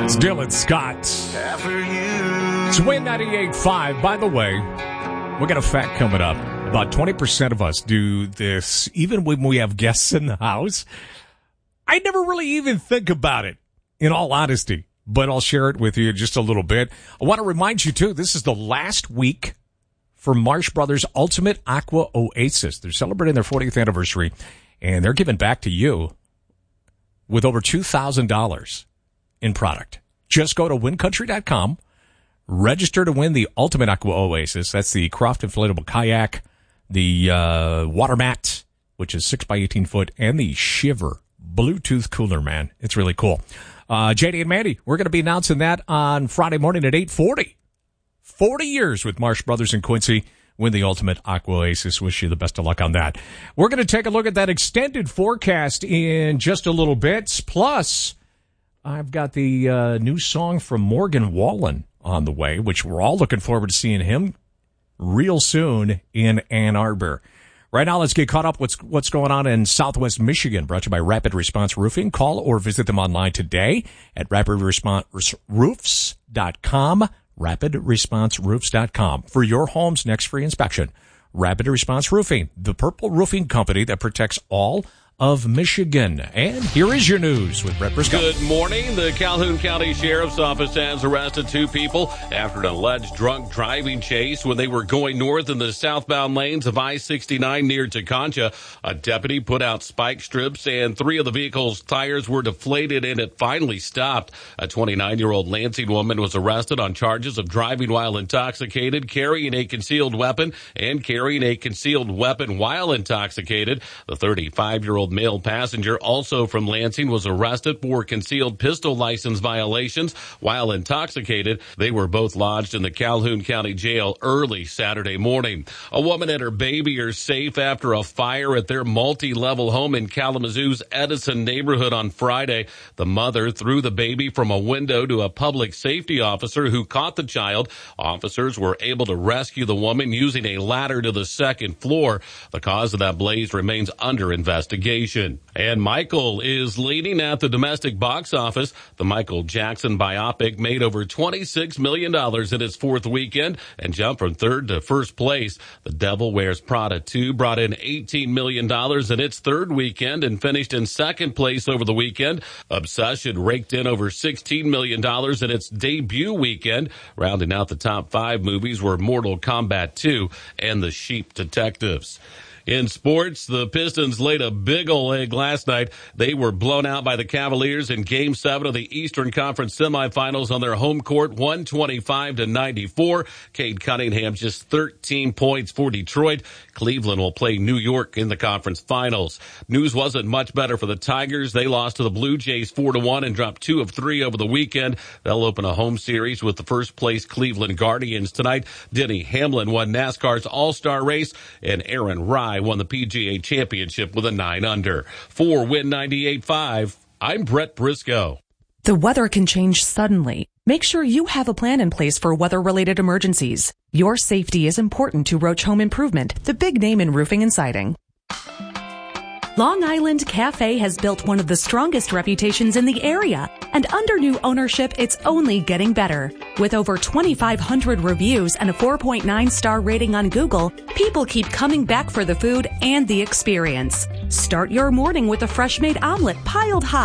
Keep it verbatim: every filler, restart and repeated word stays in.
It's Dylan Scott. It's Win ninety-eight point five. By the way, we got a fact coming up. About twenty percent of us do this, even when we have guests in the house. I never really even think about it, in all honesty, but I'll share it with you just a little bit. I want to remind you, too, this is the last week for Marsh Brothers Ultimate Aqua Oasis. They're celebrating their fortieth anniversary, and they're giving back to you with over two thousand dollars in product. Just go to win country dot com, register to win the Ultimate Aqua Oasis. That's the Croft Inflatable Kayak, the uh, Water Mat, which is six by eighteen foot, and the Shiver Bluetooth Cooler, man. It's really cool. Uh, J D and Mandy, we're going to be announcing that on Friday morning at eight forty. forty years with Marsh Brothers in Quincy. Win the Ultimate Aqua Oasis. Wish you the best of luck on that. We're going to take a look at that extended forecast in just a little bit. Plus, I've got the uh, new song from Morgan Wallen on the way, which we're all looking forward to seeing him real soon in Ann Arbor. Right now, let's get caught up with what's going on in Southwest Michigan, brought to you by Rapid Response Roofing. Call or visit them online today at rapid response roofs dot com, rapid response roofs dot com. For your home's next free inspection, Rapid Response Roofing, the purple roofing company that protects all of Michigan. And here is your news with Brett Briscoe. Good morning. The Calhoun County Sheriff's Office has arrested two people after an alleged drunk driving chase when they were going north in the southbound lanes of I sixty-nine near Teconcha. A deputy put out spike strips and three of the vehicle's tires were deflated and it finally stopped. A twenty-nine-year-old Lansing woman was arrested on charges of driving while intoxicated, carrying a concealed weapon, and carrying a concealed weapon while intoxicated. The thirty-five-year-old male passenger, also from Lansing, was arrested for concealed pistol license violations while intoxicated. They were both lodged in the Calhoun County Jail early Saturday morning. A woman and her baby are safe after a fire at their multi-level home in Kalamazoo's Edison neighborhood on Friday. The mother threw the baby from a window to a public safety officer who caught the child. Officers were able to rescue the woman using a ladder to the second floor. The cause of that blaze remains under investigation. And Michael is leading at the domestic box office. The Michael Jackson biopic made over twenty-six million dollars in its fourth weekend and jumped from third to first place. The Devil Wears Prada two brought in eighteen million dollars in its third weekend and finished in second place over the weekend. Obsession raked in over sixteen million dollars in its debut weekend. Rounding out the top five movies were Mortal Kombat two and The Sheep Detectives. In sports, the Pistons laid a big ol' egg last night. They were blown out by the Cavaliers in Game seven of the Eastern Conference semifinals on their home court, one twenty-five to ninety-four. Cade Cunningham just thirteen points for Detroit. Cleveland will play New York in the conference finals. News wasn't much better for the Tigers. They lost to the Blue Jays four to one and dropped two of three over the weekend. They'll open a home series with the first-place Cleveland Guardians tonight. Denny Hamlin won NASCAR's All-Star race, and Aaron Rye won the P G A Championship with a nine under. For Win ninety-eight point five, I'm Brett Briscoe. The weather can change suddenly. Make sure you have a plan in place for weather-related emergencies. Your safety is important to Roach Home Improvement, the big name in roofing and siding. Long Island Cafe has built one of the strongest reputations in the area, and under new ownership, it's only getting better. With over twenty-five hundred reviews and a four point nine star rating on Google, people keep coming back for the food and the experience. Start your morning with a fresh-made omelet piled high